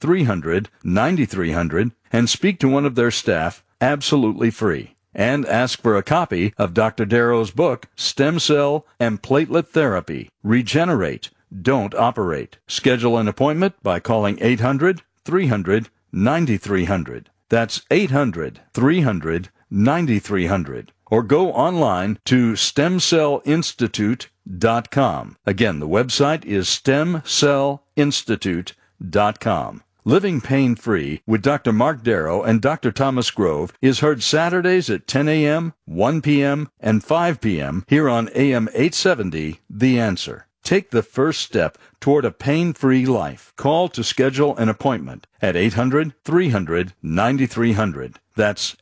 800-300-9300 and speak to one of their staff absolutely free. And ask for a copy of Dr. Darrow's book, Stem Cell and Platelet Therapy. Regenerate. Don't operate. Schedule an appointment by calling 800-300-9300. That's 800-300-9300. Or go online to stemcellinstitute.com. Again, the website is stemcellinstitute.com. Living Pain-Free with Dr. Mark Darrow and Dr. Thomas Grove is heard Saturdays at 10 a.m., 1 p.m., and 5 p.m. here on AM 870, The Answer. Take the first step toward a pain-free life. Call to schedule an appointment at 800-300-9300. That's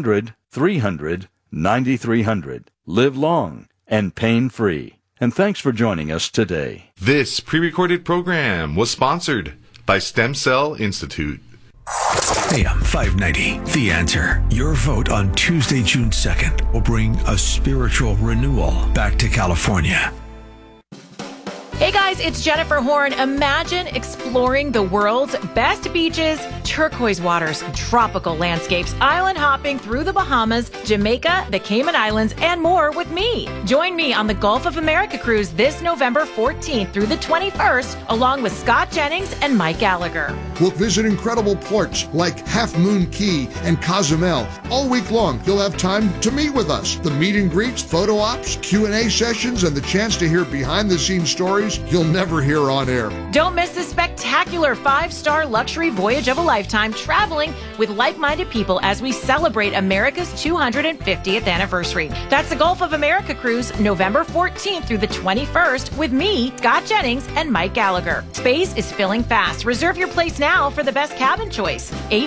800-300-9300. Live long and pain-free. And thanks for joining us today. This pre-recorded program was sponsored by Stem Cell Institute. AM 590, The Answer. Your vote on Tuesday, June 2nd will bring a spiritual renewal back to California. Hey guys, it's Jennifer Horn. Imagine exploring the world's best beaches, turquoise waters, tropical landscapes, island hopping through the Bahamas, Jamaica, the Cayman Islands, and more with me. Join me on the Gulf of America cruise this November 14th through the 21st, along with Scott Jennings and Mike Gallagher. We'll visit incredible ports like Half Moon Key and Cozumel. All week long, you'll have time to meet with us. The meet and greets, photo ops, Q&A sessions, and the chance to hear behind-the-scenes stories you'll never hear on air. Don't miss this spectacular 5-star luxury voyage of a lifetime traveling with like-minded people as we celebrate America's 250th anniversary. That's the Gulf of America cruise, November 14th through the 21st with me, Scott Jennings, and Mike Gallagher. Space is filling fast. Reserve your place now for the best cabin choice.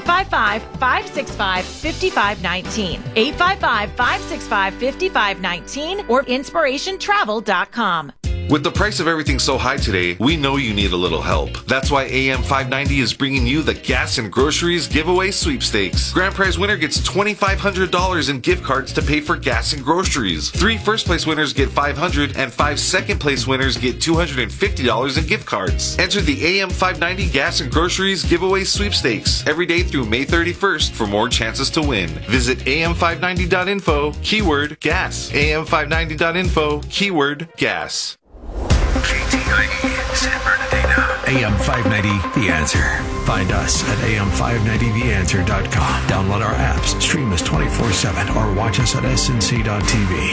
855-565-5519. 855-565-5519 or inspirationtravel.com. With the price of everything so high today, we know you need a little help. That's why AM 590 is bringing you the Gas and Groceries Giveaway Sweepstakes. Grand prize winner gets $2,500 in gift cards to pay for gas and groceries. 3 first-place winners get $500, and 5 second-place winners get $250 in gift cards. Enter the AM 590 Gas and Groceries Giveaway Sweepstakes every day through May 31st for more chances to win. Visit am590.info, keyword gas. am590.info, keyword gas. KTIE, San Bernardino. AM 590, The Answer. Find us at am590theanswer.com. Download our apps, stream us 24/7, or watch us at snc.tv.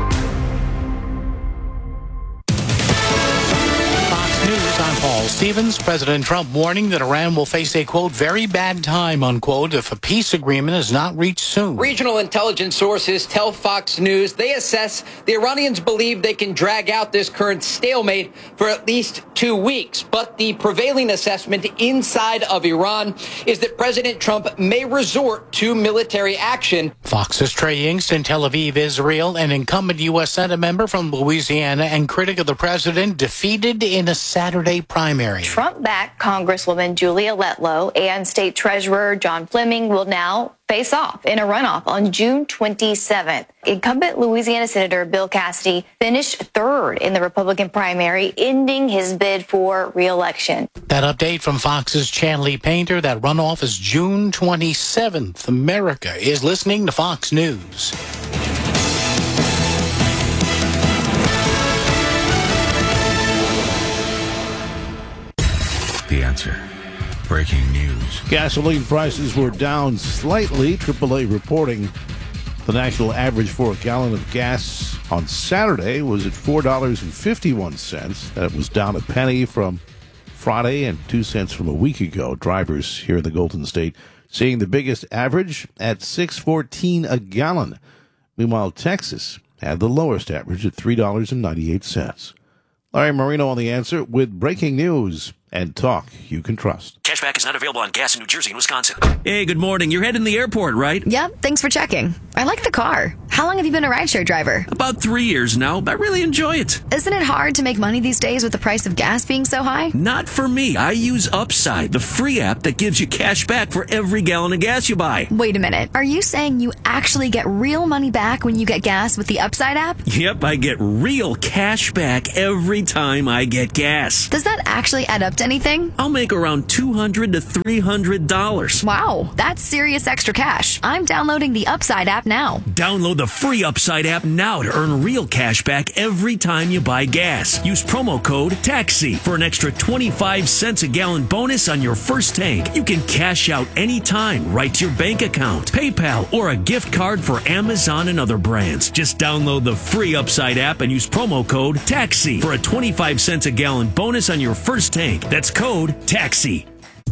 I'm Paul Stevens. President Trump warning that Iran will face a, quote, very bad time, unquote, if a peace agreement is not reached soon. Regional intelligence sources tell Fox News they assess the Iranians believe they can drag out this current stalemate for at least 2 weeks. But the prevailing assessment inside of Iran is that President Trump may resort to military action. Fox's Trey Yingst in Tel Aviv, Israel, an incumbent U.S. Senate member from Louisiana and critic of the president, defeated in a Saturday primary. Trump-backed Congresswoman Julia Letlow and State Treasurer John Fleming will now face off in a runoff on June 27th. Incumbent Louisiana Senator Bill Cassidy finished third in the Republican primary, ending his bid for re-election. That update from Fox's Chanley Painter. That runoff is June 27th. America is listening to Fox News. The Answer. Breaking news. Gasoline prices were down slightly. AAA reporting the national average for a gallon of gas on Saturday was at $4.51. That was down a penny from Friday and 2 cents from a week ago. Drivers here in the Golden State seeing the biggest average at $6.14 a gallon. Meanwhile, Texas had the lowest average at $3.98. Larry Marino on The Answer with breaking news and talk you can trust. Cashback is not available on gas in New Jersey and Wisconsin. Hey, good morning. You're heading to the airport, right? Yep, thanks for checking. I like the car. How long have you been a rideshare driver? About 3 years now. I really enjoy it. Isn't it hard to make money these days with the price of gas being so high? Not for me. I use Upside, the free app that gives you cash back for every gallon of gas you buy. Wait a minute. Are you saying you actually get real money back when you get gas with the Upside app? Yep, I get real cash back every time I get gas. Does that actually add up to anything? I'll make around $200 to $300. Wow, that's serious extra cash. I'm downloading the Upside app now. Download the free Upside app now to earn real cash back every time you buy gas. Use promo code TAXI for an extra 25 cents a gallon bonus on your first tank. You can cash out anytime right to your bank account, PayPal, or a gift card for Amazon and other brands. Just download the free Upside app and use promo code TAXI for a 25 cents a gallon bonus on your first tank. That's code TAXI.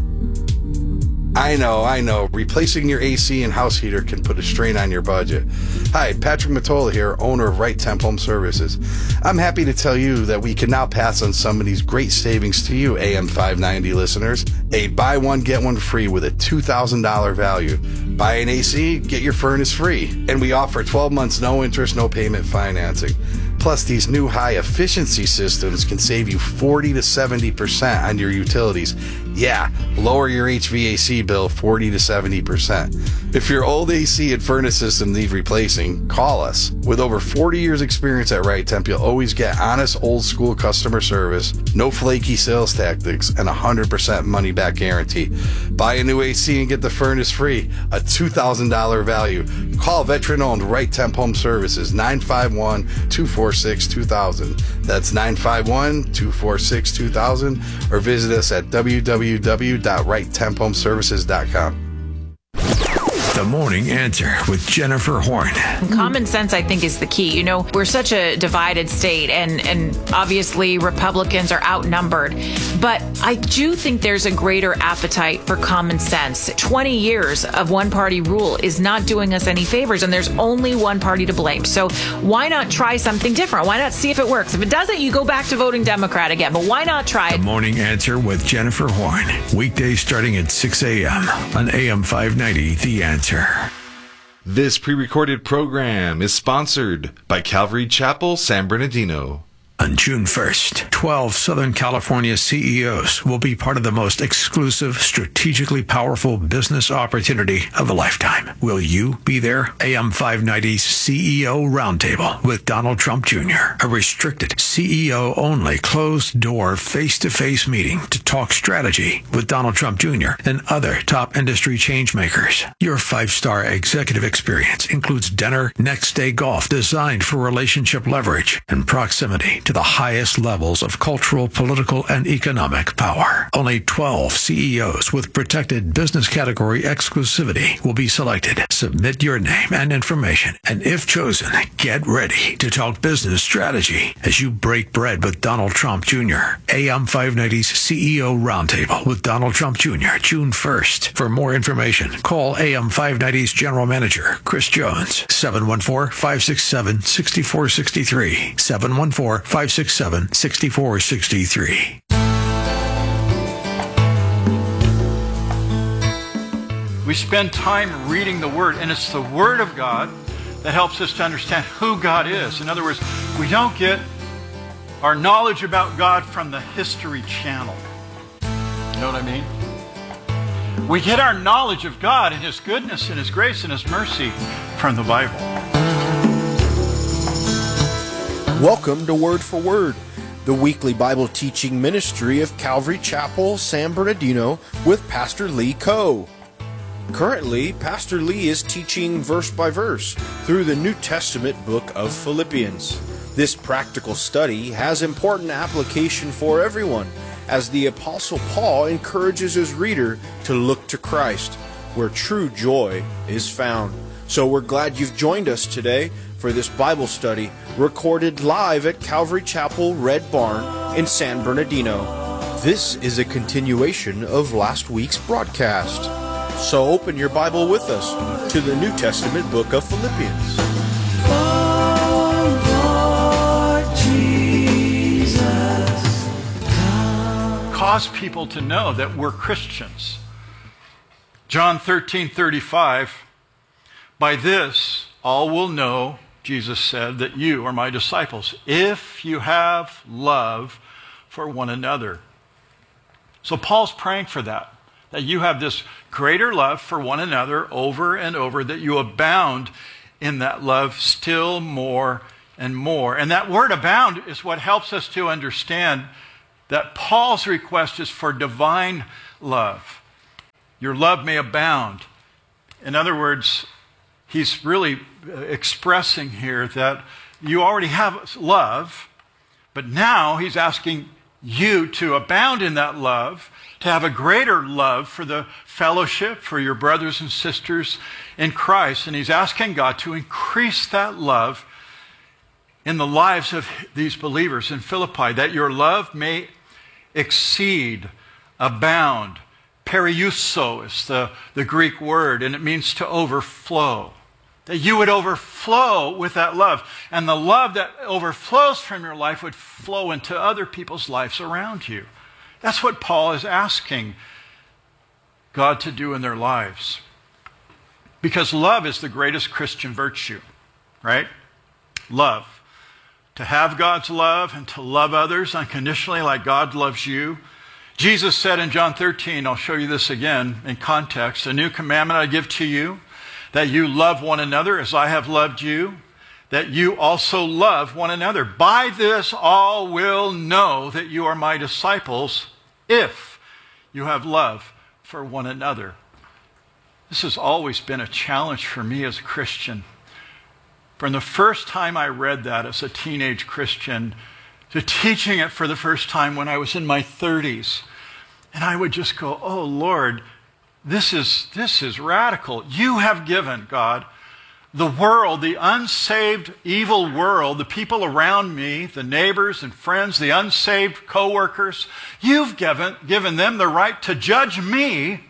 I know. Replacing your AC and house heater can put a strain on your budget. Hi, Patrick Matola here, owner of Right Temp Home Services. I'm happy to tell you that we can now pass on some of these great savings to you, AM 590 listeners. A buy one, get one free with a $2,000 value. Buy an AC, get your furnace free. And we offer 12 months, no interest, no payment financing. Plus, these new high-efficiency systems can save you 40 to 70% on your utilities. Yeah, lower your HVAC bill 40 to 70%. If your old AC and furnace system need replacing, call us. With over 40 years experience at Right Temp, you'll always get honest, old-school customer service, no flaky sales tactics, and 100% money-back guarantee. Buy a new AC and get the furnace free, a $2,000 value. Call veteran-owned Right Temp Home Services, 951-246-2000. That's 951-246-2000, or visit us at www.righttemphomeservices.com. The Morning Answer with Jennifer Horn. Common sense, I think, is the key. You know, we're such a divided state, and obviously Republicans are outnumbered. But I do think there's a greater appetite for common sense. 20 years of one-party rule is not doing us any favors, and there's only one party to blame. So why not try something different? Why not see if it works? If it doesn't, you go back to voting Democrat again. But why not try it? The Morning Answer with Jennifer Horn. Weekdays starting at 6 a.m. on AM 590, The Answer. This pre-recorded program is sponsored by Calvary Chapel, San Bernardino. On June 1st, 12 Southern California CEOs will be part of the most exclusive, strategically powerful business opportunity of a lifetime. Will you be there? AM 590's CEO Roundtable with Donald Trump Jr., a restricted, CEO-only, closed-door, face-to-face meeting to talk strategy with Donald Trump Jr. and other top industry changemakers. Your 5-star executive experience includes dinner, next-day golf designed for relationship leverage and proximity to the highest levels of cultural, political, and economic power. Only 12 CEOs with protected business category exclusivity will be selected. Submit your name and information, and if chosen, get ready to talk business strategy as you break bread with Donald Trump Jr. AM 590's CEO Roundtable with Donald Trump Jr., June 1st. For more information, call AM 590's General Manager, Chris Jones, 714-567-6463, 714-567-6463. We spend time reading the Word, and it's the Word of God that helps us to understand who God is. In other words, we don't get our knowledge about God from the History Channel. You know what I mean? We get our knowledge of God and His goodness and His grace and His mercy from the Bible. Welcome to Word for Word, the weekly Bible teaching ministry of Calvary Chapel, San Bernardino, with Pastor Lee Coe. Currently, Pastor Lee is teaching verse by verse through the New Testament book of Philippians. This practical study has important application for everyone, as the Apostle Paul encourages his reader to look to Christ, where true joy is found. So we're glad you've joined us today for this Bible study recorded live at Calvary Chapel Red Barn in San Bernardino. This is a continuation of last week's broadcast. So open your Bible with us to the New Testament book of Philippians. Cause people to know that we're Christians. John 13:35, by this all will know, Jesus said, that you are my disciples, if you have love for one another. So Paul's praying for that you have this greater love for one another over and over, that you abound in that love still more and more. And that word abound is what helps us to understand that Paul's request is for divine love. Your love may abound. In other words, he's really expressing here that you already have love, but now he's asking you to abound in that love, to have a greater love for the fellowship, for your brothers and sisters in Christ. And he's asking God to increase that love in the lives of these believers in Philippi, that your love may exceed, abound. Periusso is the Greek word, and it means to overflow. That you would overflow with that love. And the love that overflows from your life would flow into other people's lives around you. That's what Paul is asking God to do in their lives. Because love is the greatest Christian virtue, right? Love. To have God's love and to love others unconditionally like God loves you. Jesus said in John 13, I'll show you this again in context, a new commandment I give to you, that you love one another as I have loved you, that you also love one another. By this all will know that you are my disciples, if you have love for one another. This has always been a challenge for me as a Christian. From the first time I read that as a teenage Christian to teaching it for the first time when I was in my 30s, and I would just go, oh Lord, this is radical. You have given, God, the world, the unsaved, evil world, the people around me, the neighbors and friends, the unsaved co-workers, you've given them the right to judge me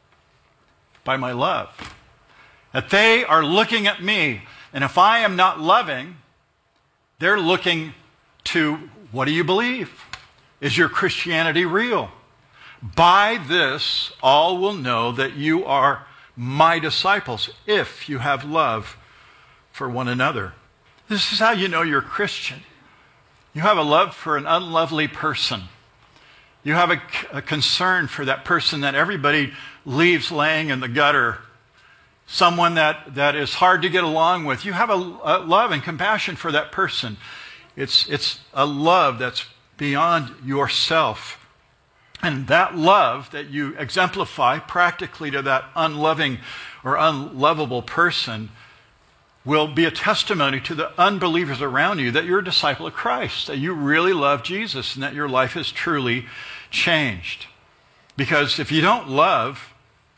by my love. That they are looking at me, and if I am not loving, they're looking to, what do you believe? Is your Christianity real? By this, all will know that you are my disciples, if you have love for one another. This is how you know you're a Christian. You have a love for an unlovely person. You have a concern for that person that everybody leaves laying in the gutter. Someone that is hard to get along with. You have a love and compassion for that person. It's a love that's beyond yourself. And that love that you exemplify practically to that unloving or unlovable person will be a testimony to the unbelievers around you that you're a disciple of Christ, that you really love Jesus, and that your life is truly changed. Because if you don't love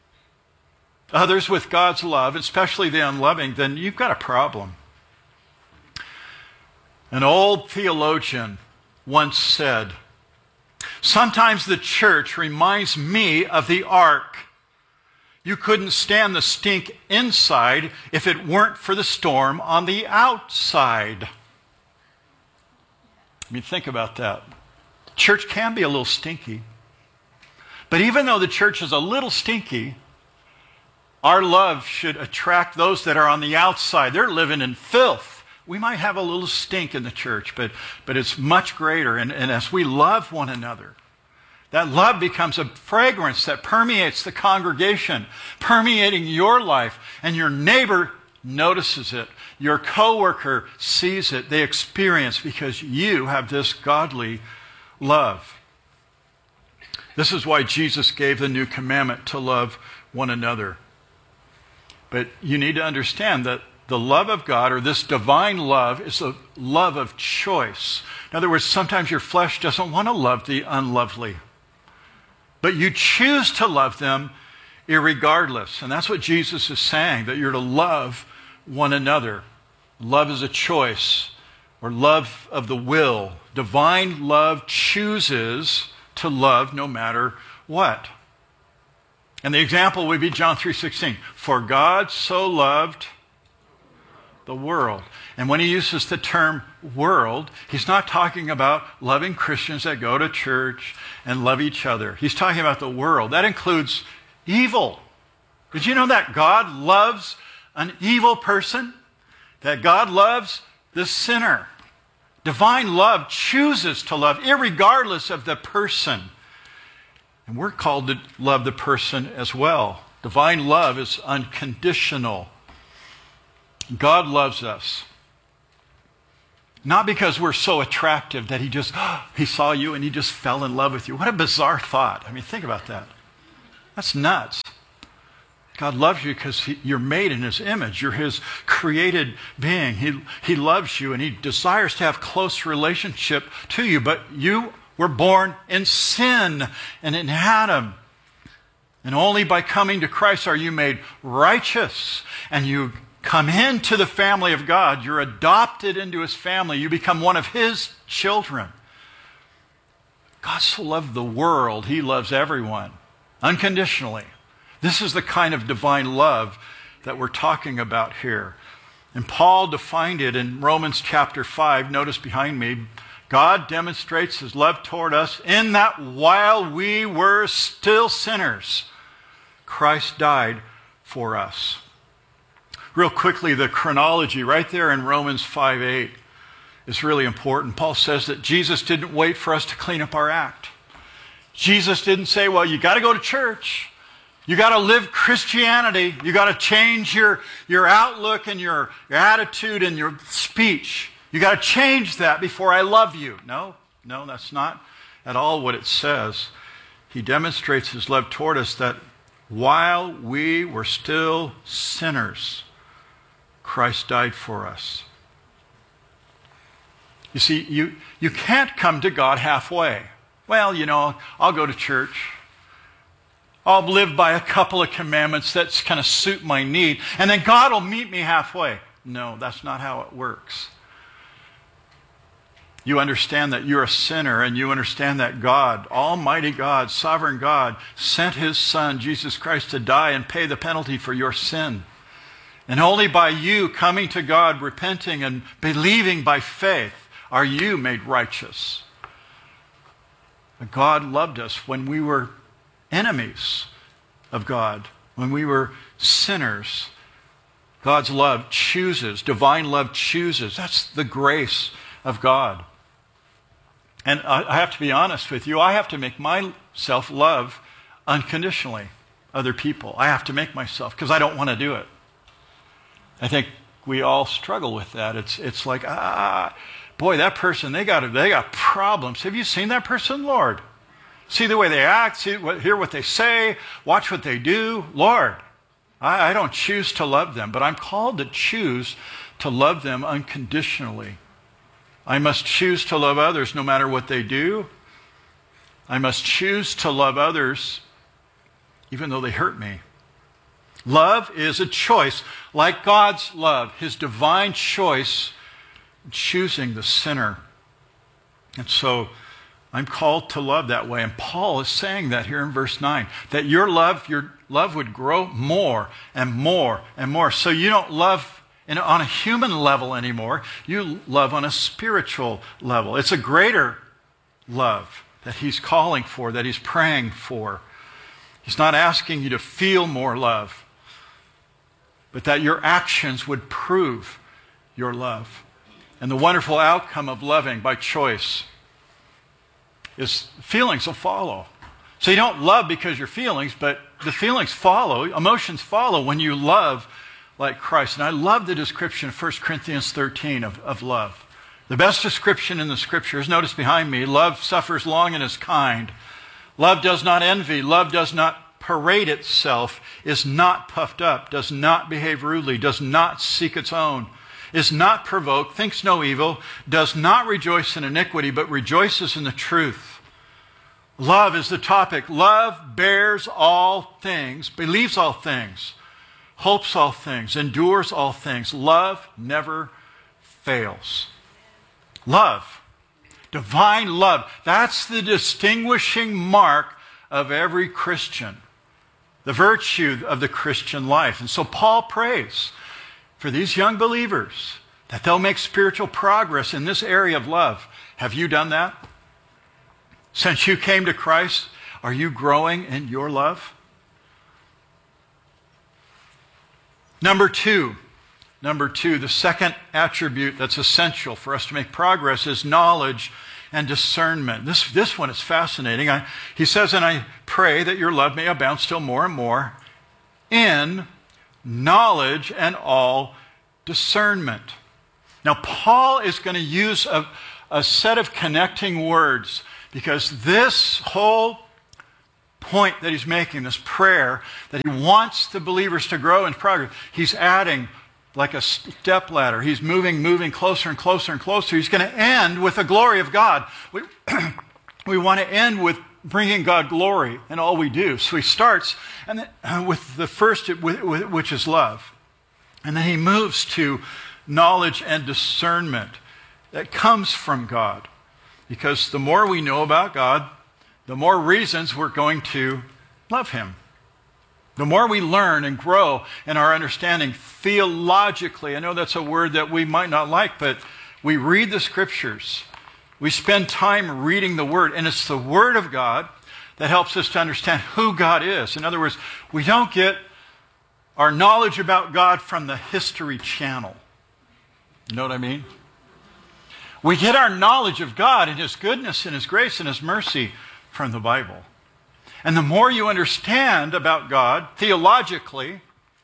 others with God's love, especially the unloving, then you've got a problem. An old theologian once said, sometimes the church reminds me of the ark. You couldn't stand the stink inside if it weren't for the storm on the outside. I mean, think about that. Church can be a little stinky. But even though the church is a little stinky, our love should attract those that are on the outside. They're living in filth. We might have a little stink in the church, but it's much greater. And as we love one another, that love becomes a fragrance that permeates the congregation, permeating your life, and your neighbor notices it. Your coworker sees it. They experience because you have this godly love. This is why Jesus gave the new commandment to love one another. But you need to understand that the love of God, or this divine love, is a love of choice. In other words, sometimes your flesh doesn't want to love the unlovely. But you choose to love them irregardless. And that's what Jesus is saying, that you're to love one another. Love is a choice, or love of the will. Divine love chooses to love no matter what. And the example would be John 3:16. For God so loved the world. And when he uses the term world, he's not talking about loving Christians that go to church and love each other. He's talking about the world. That includes evil. Did you know that God loves an evil person? that God loves the sinner. Divine love chooses to love irregardless of the person. And we're called to love the person as well. Divine love is unconditional. God loves us. Not because we're so attractive that he saw you and he just fell in love with you. What a bizarre thought. I mean, think about that. That's nuts. God loves you because you're made in his image. You're his created being. He loves you and he desires to have close relationship to you. But you were born in sin and in Adam. And only by coming to Christ are you made righteous. And you come into the family of God. You're adopted into his family. You become one of his children. God so loved the world, he loves everyone unconditionally. This is the kind of divine love that we're talking about here. And Paul defined it in Romans chapter 5. Notice behind me, God demonstrates his love toward us in that while we were still sinners, Christ died for us. Real quickly, the chronology right there in Romans 5:8 is really important. Paul says that Jesus didn't wait for us to clean up our act. Jesus didn't say, well, you got to go to church. You got to live Christianity. You got to change your outlook and your attitude and your speech. You got to change that before I love you. No, that's not at all what it says. He demonstrates his love toward us that while we were still sinners, Christ died for us. You see, you can't come to God halfway. Well, I'll go to church. I'll live by a couple of commandments that kind of suit my need, and then God will meet me halfway. No, that's not how it works. You understand that you're a sinner, and you understand that God, Almighty God, Sovereign God, sent his Son, Jesus Christ, to die and pay the penalty for your sin. And only by you coming to God, repenting and believing by faith, are you made righteous. God loved us when we were enemies of God, when we were sinners. God's love chooses, divine love chooses. That's the grace of God. And I have to be honest with you, I have to make myself love unconditionally other people. I have to make myself, because I don't want to do it. I think we all struggle with that. It's like, boy, that person, they got problems. Have you seen that person, Lord? See the way they act, hear what they say, watch what they do. Lord, I don't choose to love them, but I'm called to choose to love them unconditionally. I must choose to love others no matter what they do. I must choose to love others even though they hurt me. Love is a choice, like God's love, his divine choice, choosing the sinner. And so I'm called to love that way. And Paul is saying that here in verse 9, that your love would grow more and more and more. So you don't love on a human level anymore. You love on a spiritual level. It's a greater love that he's calling for, that he's praying for. He's not asking you to feel more love, but that your actions would prove your love. And the wonderful outcome of loving by choice is feelings will follow. So you don't love because your feelings, but the feelings follow, emotions follow when you love like Christ. And I love the description of 1 Corinthians 13 of love. The best description in the scriptures, notice behind me, love suffers long and is kind. Love does not envy. Love does not parade itself, is not puffed up, does not behave rudely, does not seek its own, is not provoked, thinks no evil, does not rejoice in iniquity, but rejoices in the truth. Love is the topic. Love bears all things, believes all things, hopes all things, endures all things. Love never fails. Love, divine love, that's the distinguishing mark of every Christian, the virtue of the Christian life. And so Paul prays for these young believers that they'll make spiritual progress in this area of love. Have you done that? Since you came to Christ, are you growing in your love? Number 2, Number two, the second attribute that's essential for us to make progress is knowledge and discernment. This one is fascinating. He says, and I pray that your love may abound still more and more in knowledge and all discernment. Now, Paul is going to use a set of connecting words because this whole point that he's making, this prayer, that he wants the believers to grow in progress, he's adding like a step ladder. He's moving closer and closer and closer. He's going to end with the glory of God. We want to end with bringing God glory in all we do. So he starts with the first, which is love. And then he moves to knowledge and discernment that comes from God. Because the more we know about God, the more reasons we're going to love him. The more we learn and grow in our understanding theologically, I know that's a word that we might not like, but we read the scriptures. We spend time reading the word, and it's the word of God that helps us to understand who God is. In other words, we don't get our knowledge about God from the History Channel. You know what I mean? We get our knowledge of God and his goodness and his grace and his mercy from the Bible. And the more you understand about God theologically,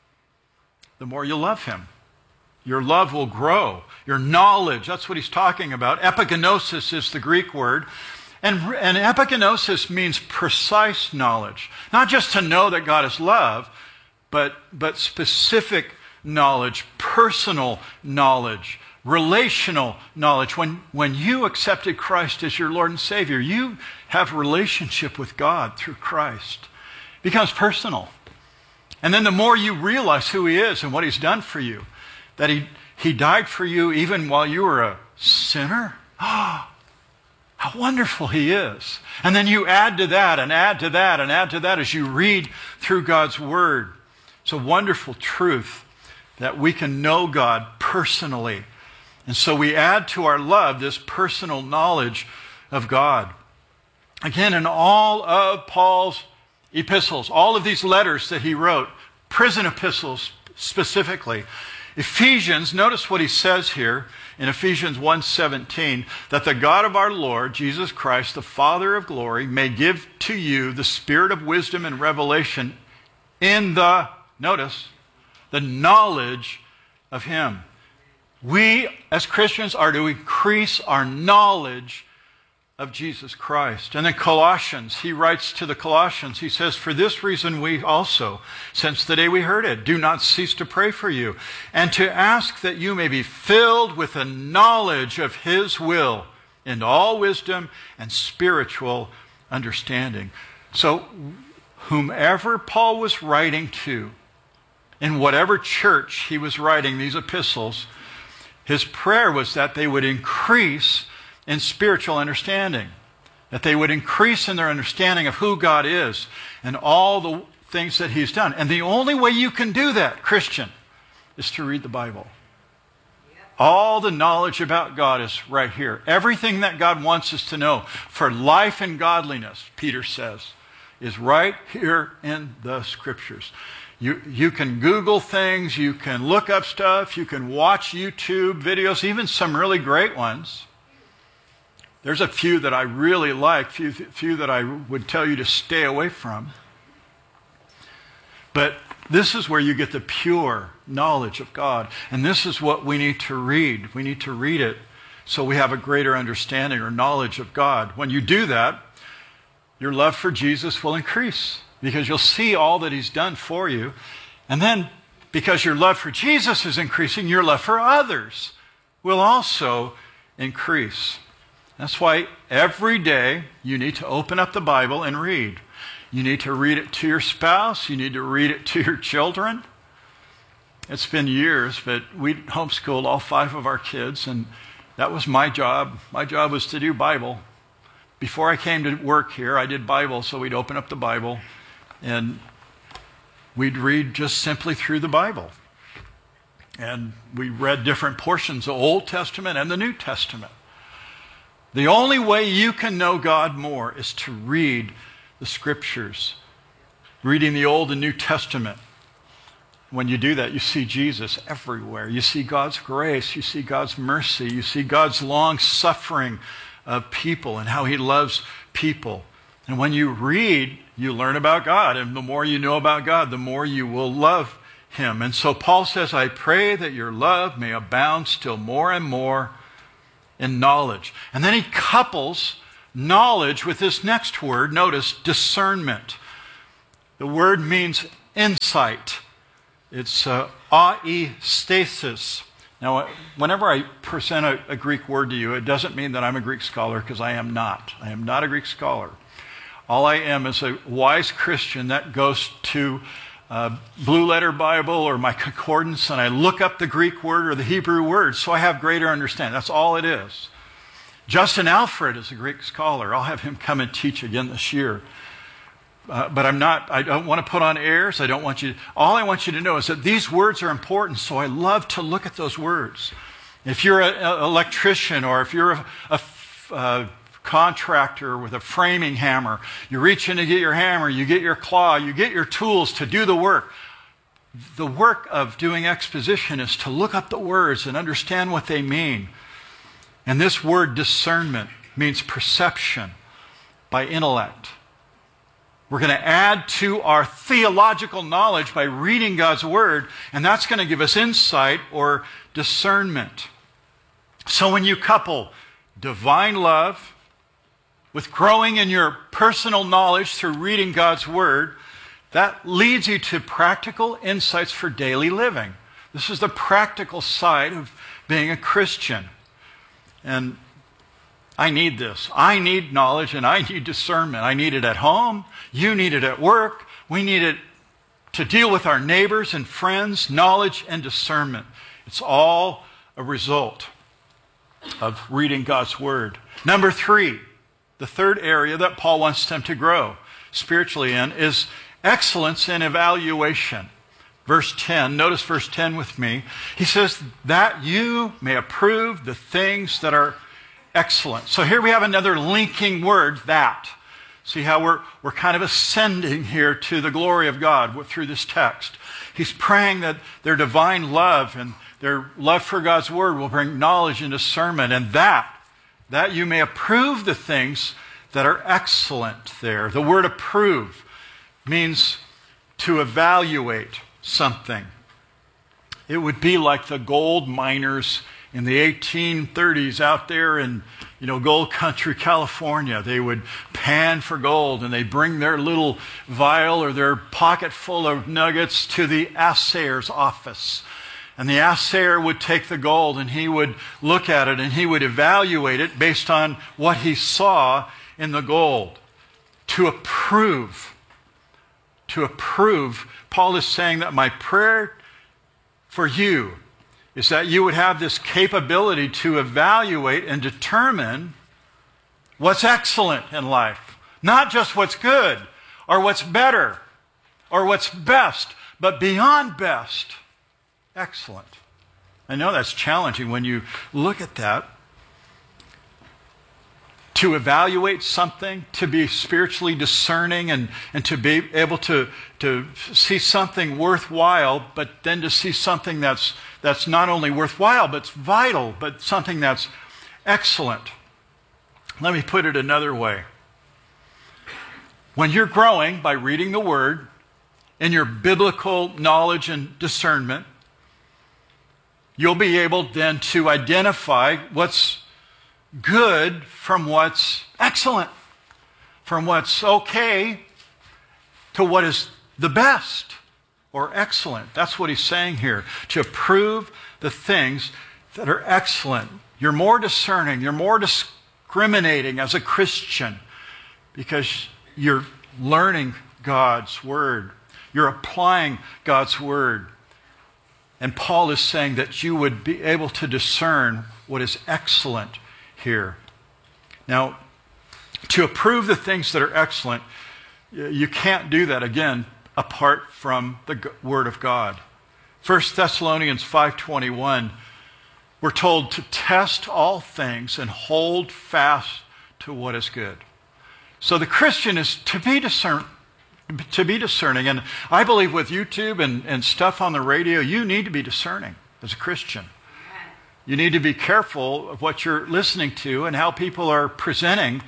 the more you love him. Your love will grow. Your knowledge, that's what he's talking about. Epigenosis is the Greek word. And epigenosis means precise knowledge. Not just to know that God is love, but specific knowledge, personal knowledge, relational knowledge. When you accepted Christ as your Lord and Savior, you have a relationship with God through Christ. It becomes personal. And then the more you realize who he is and what he's done for you, that he died for you even while you were a sinner. How wonderful he is. And then you add to that and add to that and add to that as you read through God's word. It's a wonderful truth that we can know God personally. And so we add to our love this personal knowledge of God. Again, in all of Paul's epistles, all of these letters that he wrote, prison epistles specifically, Ephesians, notice what he says here in Ephesians 1:17, that the God of our Lord, Jesus Christ, the Father of glory, may give to you the spirit of wisdom and revelation in the, notice, the knowledge of him. We, as Christians, are to increase our knowledge of Jesus Christ. And in Colossians, he writes to the Colossians, he says, for this reason we also, since the day we heard it, do not cease to pray for you, and to ask that you may be filled with the knowledge of his will in all wisdom and spiritual understanding. So, whomever Paul was writing to, in whatever church he was writing these epistles, his prayer was that they would increase in spiritual understanding, that they would increase in their understanding of who God is and all the things that he's done. And the only way you can do that, Christian, is to read the Bible. All the knowledge about God is right here. Everything that God wants us to know for life and godliness, Peter says, is right here in the scriptures. You can Google things, you can look up stuff, you can watch YouTube videos, even some really great ones. There's a few that I really like, few that I would tell you to stay away from. But this is where you get the pure knowledge of God. And this is what we need to read. We need to read it so we have a greater understanding or knowledge of God. When you do that, your love for Jesus will increase because you'll see all that he's done for you. And then, because your love for Jesus is increasing, your love for others will also increase. That's why every day you need to open up the Bible and read. You need to read it to your spouse. You need to read it to your children. It's been years, but we homeschooled all 5 of our kids, and that was my job. My job was to do Bible. Before I came to work here, I did Bible, so we'd open up the Bible, and we'd read just simply through the Bible. And we read different portions of the Old Testament and the New Testament. The only way you can know God more is to read the scriptures, reading the Old and New Testament. When you do that, you see Jesus everywhere. You see God's grace. You see God's mercy. You see God's long suffering of people and how he loves people. And when you read, you learn about God. And the more you know about God, the more you will love him. And so Paul says, I pray that your love may abound still more and more in knowledge. And then he couples knowledge with this next word. Notice, discernment. The word means insight. It's aisthesis. Now, whenever I present a Greek word to you, it doesn't mean that I'm a Greek scholar, because I am not. I am not a Greek scholar. All I am is a wise Christian that goes to Blue Letter Bible or my concordance, and I look up the Greek word or the Hebrew word so I have greater understanding. That's all it is. Justin Alfred is a Greek scholar. I'll have him come and teach again this year. But I don't want to put on airs. All I want you to know is that these words are important, so I love to look at those words. If you're an electrician, or if you're a contractor with a framing hammer, you reach in to get your hammer, you get your claw, you get your tools to do the work. The work of doing exposition is to look up the words and understand what they mean. And this word discernment means perception by intellect. We're going to add to our theological knowledge by reading God's Word, and that's going to give us insight or discernment. So when you couple divine love with growing in your personal knowledge through reading God's Word, that leads you to practical insights for daily living. This is the practical side of being a Christian. And I need this. I need knowledge and I need discernment. I need it at home. You need it at work. We need it to deal with our neighbors and friends, knowledge and discernment. It's all a result of reading God's Word. Number 3, the third area that Paul wants them to grow spiritually in is excellence in evaluation. Verse 10, notice verse 10 with me. He says, that you may approve the things that are excellent. So here we have another linking word, that. See how we're kind of ascending here to the glory of God through this text. He's praying that their divine love and their love for God's Word will bring knowledge and discernment, and that you may approve the things that are excellent there. The word approve means to evaluate something. It would be like the gold miners in the 1830s out there in, gold country, California. They would pan for gold, and they'd bring their little vial or their pocket full of nuggets to the assayer's office. And the assayer would take the gold, and he would look at it, and he would evaluate it based on what he saw in the gold. To approve, Paul is saying that my prayer for you is that you would have this capability to evaluate and determine what's excellent in life. Not just what's good, or what's better, or what's best, but beyond best, excellent. I know that's challenging when you look at that. To evaluate something, to be spiritually discerning, and to be able to see something worthwhile, but then to see something that's not only worthwhile, but it's vital, but something that's excellent. Let me put it another way. When you're growing by reading the Word in your biblical knowledge and discernment, you'll be able then to identify what's good from what's excellent, from what's okay to what is the best or excellent. That's what he's saying here. To approve the things that are excellent. You're more discerning, you're more discriminating as a Christian because you're learning God's Word. You're applying God's Word. And Paul is saying that you would be able to discern what is excellent here. Now, to approve the things that are excellent, you can't do that, again, apart from the Word of God. 1 Thessalonians 5:21, we're told to test all things and hold fast to what is good. So the Christian is to be to be discerning. And I believe with YouTube and stuff on the radio, you need to be discerning as a Christian. You need to be careful of what you're listening to and how people are presenting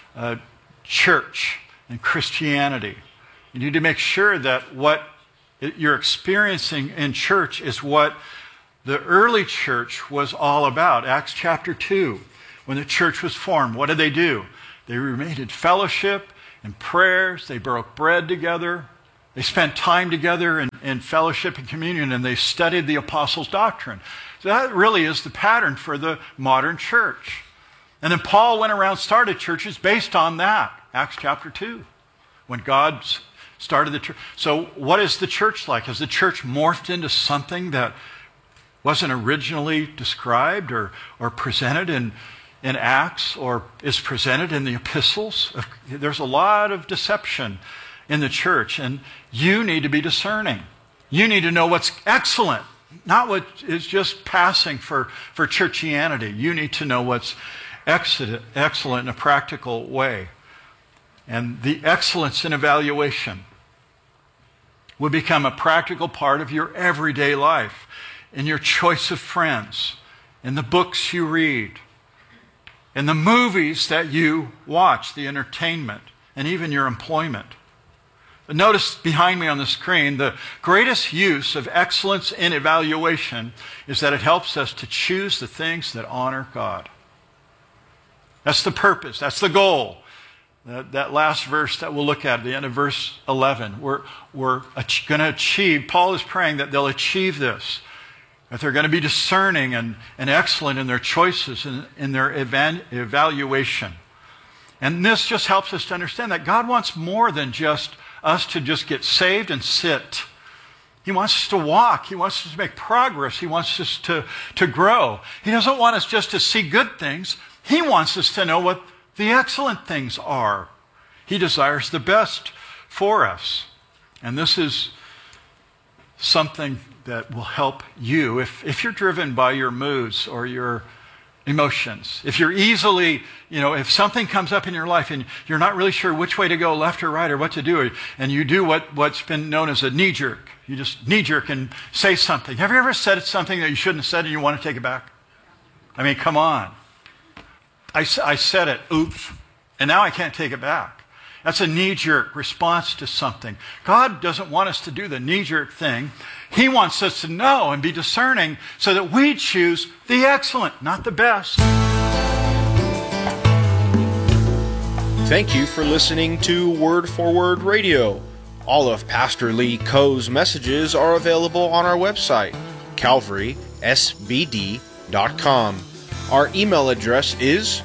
church and Christianity. You need to make sure that what you're experiencing in church is what the early church was all about. Acts chapter 2, when the church was formed, what did they do? They remained in fellowship and prayers. They broke bread together. They spent time together in fellowship and communion, and they studied the apostles' doctrine. So that really is the pattern for the modern church. And then Paul went around, started churches based on that. Acts chapter 2, when God started the church. So what is the church like? Has the church morphed into something that wasn't originally described or presented in Acts, or is presented in the epistles? There's a lot of deception in the church, and you need to be discerning. You need to know what's excellent, not what is just passing for churchianity. You need to know what's excellent in a practical way. And the excellence in evaluation will become a practical part of your everyday life, in your choice of friends, in the books you read, in the movies that you watch, the entertainment, and even your employment. But notice behind me on the screen, the greatest use of excellence in evaluation is that it helps us to choose the things that honor God. That's the purpose. That's the goal. That last verse that we'll look at the end of verse 11, we're going to achieve, Paul is praying that they'll achieve this, that they're going to be discerning and excellent in their choices and in their evaluation. And this just helps us to understand that God wants more than just us to just get saved and sit. He wants us to walk. He wants us to make progress. He wants us to grow. He doesn't want us just to see good things. He wants us to know what the excellent things are. He desires the best for us. And this is something that will help you if you're driven by your moods or your emotions. If you're easily, if something comes up in your life and you're not really sure which way to go, left or right, or what to do, and you do what's been known as a knee-jerk. You just knee-jerk and say something. Have you ever said something that you shouldn't have said and you want to take it back? I mean, come on. I said it, oops, and now I can't take it back. That's a knee-jerk response to something. God doesn't want us to do the knee-jerk thing. He wants us to know and be discerning so that we choose the excellent, not the best. Thank you for listening to Word for Word Radio. All of Pastor Lee Coe's messages are available on our website, calvarysbd.com. Our email address is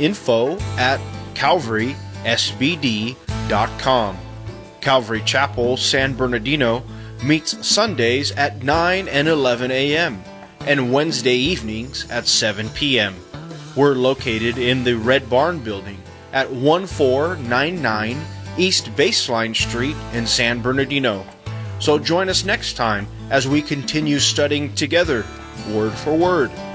info@calvarysbd.com. Calvary Chapel, San Bernardino meets Sundays at 9 and 11 a.m. and Wednesday evenings at 7 p.m. We're located in the Red Barn Building at 1499 East Baseline Street in San Bernardino. So join us next time as we continue studying together, Word for Word.